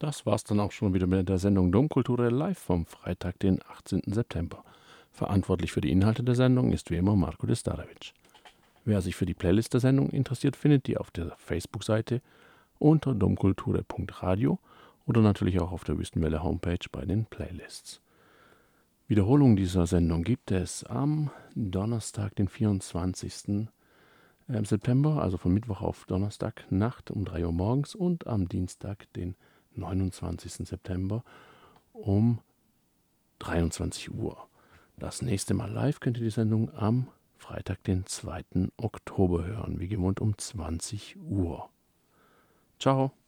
Das war's dann auch schon wieder mit der Sendung Domkultur live vom Freitag, den 18. September. Verantwortlich für die Inhalte der Sendung ist wie immer Marko Destarevic. Wer sich für die Playlist der Sendung interessiert, findet die auf der Facebook-Seite unter domkulture.radio oder natürlich auch auf der Wüstenwelle Homepage bei den Playlists. Wiederholung dieser Sendung gibt es am Donnerstag, den 24. September, also von Mittwoch auf Donnerstag Nacht um 3 Uhr morgens und am Dienstag, den 29. September um 23 Uhr. Das nächste Mal live könnt ihr die Sendung am Freitag, den 2. Oktober hören, wie gewohnt um 20 Uhr. Ciao.